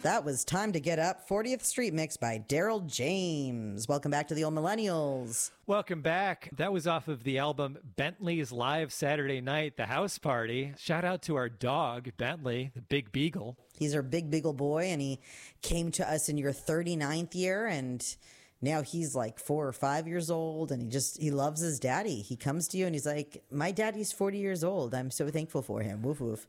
That was Time to Get Up, 40th Street Mix by Daryl James. Welcome back to the Old Millennials. Welcome back. That was off of the album Bentley's Live Saturday Night, The House Party. Shout out to our dog, Bentley, the big beagle. He's our big beagle boy, and he came to us in your 39th year, and now he's like 4 or 5 years old, and he loves his daddy. He comes to you and he's like, my daddy's 40 years old. I'm so thankful for him. Woof, woof.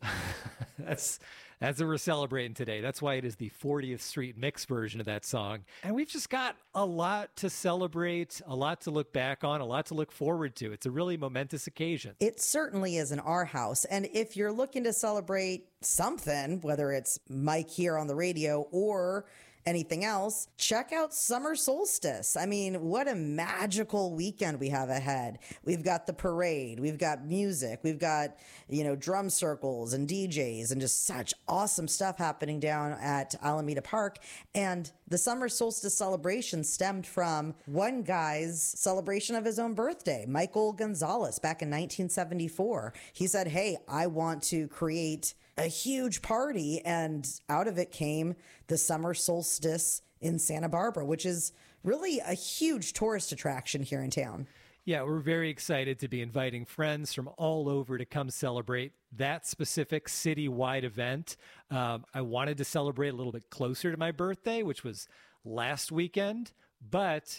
That's what we're celebrating today. That's why it is the 40th Street Mix version of that song. And we've just got a lot to celebrate, a lot to look back on, a lot to look forward to. It's a really momentous occasion. It certainly is in our house. And if you're looking to celebrate something, whether it's Mike here on the radio or anything else, check out Summer Solstice. I mean, what a magical weekend we have ahead. We've got the parade, we've got music, we've got, drum circles and DJs and just such awesome stuff happening down at Alameda Park. And the Summer Solstice celebration stemmed from one guy's celebration of his own birthday, Michael Gonzalez, back in 1974. He said, hey, I want to create a huge party, and out of it came the Summer Solstice in Santa Barbara, which is really a huge tourist attraction here in town. Yeah, we're very excited to be inviting friends from all over to come celebrate that specific citywide event. I wanted to celebrate a little bit closer to my birthday, which was last weekend, but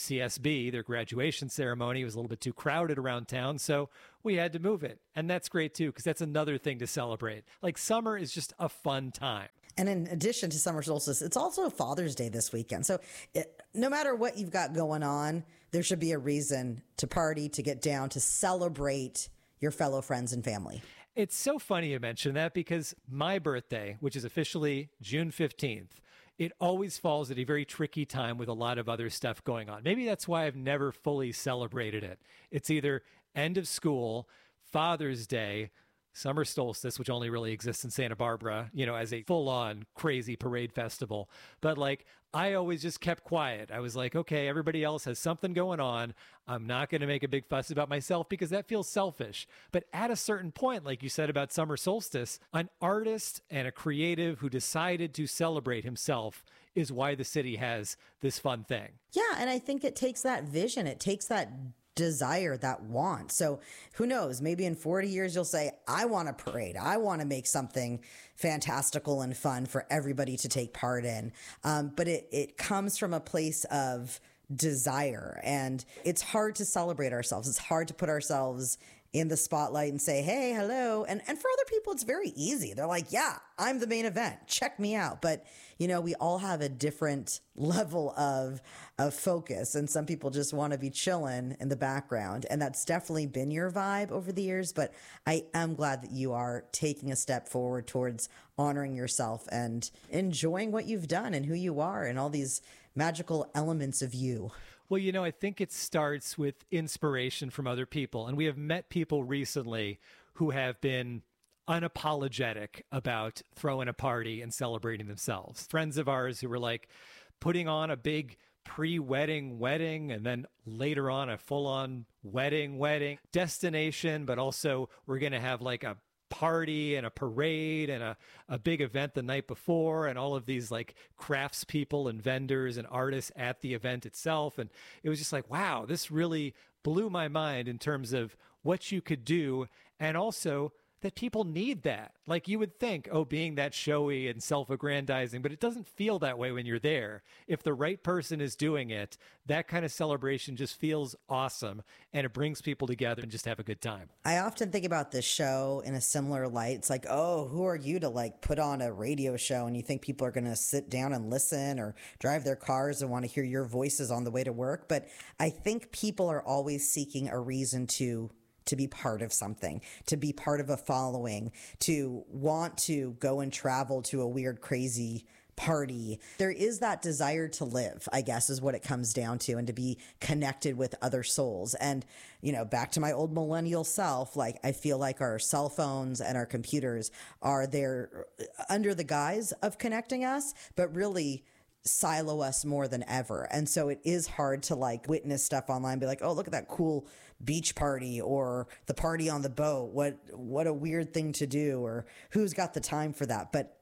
UCSB, their graduation ceremony, was a little bit too crowded around town, so we had to move it. And that's great too, because that's another thing to celebrate. Like, summer is just a fun time. And in addition to Summer Solstice, it's also Father's Day this weekend. So no matter what you've got going on, there should be a reason to party, to get down, to celebrate your fellow friends and family. It's so funny you mention that, because my birthday, which is officially June 15th, it always falls at a very tricky time with a lot of other stuff going on. Maybe that's why I've never fully celebrated it. It's either end of school, Father's Day, Summer Solstice, which only really exists in Santa Barbara, as a full-on crazy parade festival. But I always just kept quiet. I was like, okay, everybody else has something going on. I'm not going to make a big fuss about myself because that feels selfish. But at a certain point, like you said about Summer Solstice, an artist and a creative who decided to celebrate himself is why the city has this fun thing. Yeah, and I think it takes that vision. It takes that desire, that want. So who knows, maybe in 40 years you'll say, I want a parade. I want to make something fantastical and fun for everybody to take part in. But it comes from a place of desire, and it's hard to celebrate ourselves. It's hard to put ourselves in the spotlight and say, hey, hello. And for other people, it's very easy. They're like, yeah, I'm the main event. Check me out. But, we all have a different level of focus. And some people just want to be chilling in the background. And that's definitely been your vibe over the years. But I am glad that you are taking a step forward towards honoring yourself and enjoying what you've done and who you are and all these magical elements of you. Well, I think it starts with inspiration from other people. And we have met people recently who have been unapologetic about throwing a party and celebrating themselves. Friends of ours who were putting on a big pre-wedding wedding, and then later on a full-on wedding destination, but also we're going to have a party and a parade and a big event the night before, and all of these crafts people and vendors and artists at the event itself. And it was just wow, this really blew my mind in terms of what you could do, and also that people need that. You would think, being that showy and self-aggrandizing, but it doesn't feel that way when you're there. If the right person is doing it, that kind of celebration just feels awesome, and it brings people together and just have a good time. I often think about this show in a similar light. It's who are you to put on a radio show and you think people are going to sit down and listen or drive their cars and want to hear your voices on the way to work? But I think people are always seeking a reason to be part of something, to be part of a following, to want to go and travel to a weird, crazy party. There is that desire to live, I guess, is what it comes down to, and to be connected with other souls. And, back to my old millennial self, I feel like our cell phones and our computers are there under the guise of connecting us, but really silo us more than ever. And so it is hard to witness stuff online, be like, oh, look at that cool beach party or the party on the boat. What a weird thing to do, or who's got the time for that? But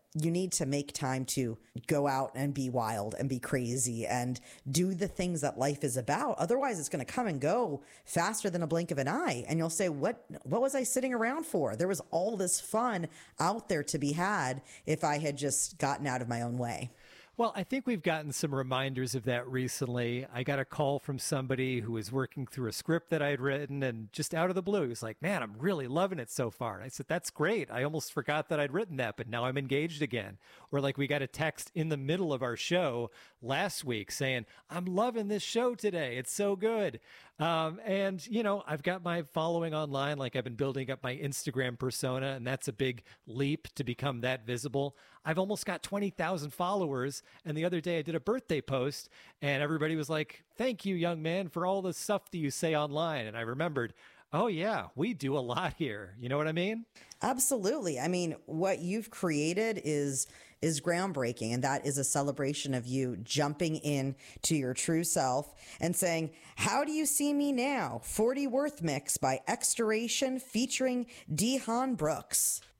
you need to make time to go out and be wild and be crazy and do the things that life is about. Otherwise, it's going to come and go faster than a blink of an eye. And you'll say, what was I sitting around for? There was all this fun out there to be had if I had just gotten out of my own way. Well, I think we've gotten some reminders of that recently. I got a call from somebody who was working through a script that I had written, and just out of the blue, he was like, man, I'm really loving it so far. And I said, that's great. I almost forgot that I'd written that, but now I'm engaged again. Or like we got a text in the middle of our show last week saying, I'm loving this show today. It's so good. And, you know, I've got my following online, like I've been building up my Instagram persona, and that's a big leap to become that visible. I've almost got 20,000 followers. And the other day I did a birthday post and everybody was like, thank you, young man, for all the stuff that you say online. And I remembered, oh yeah, we do a lot here. You know what I mean? Absolutely. I mean, what you've created is groundbreaking, and that is a celebration of you jumping in to your true self and saying, how do you see me now? 40 Worth Mix by Extoration featuring Dehan Brooks.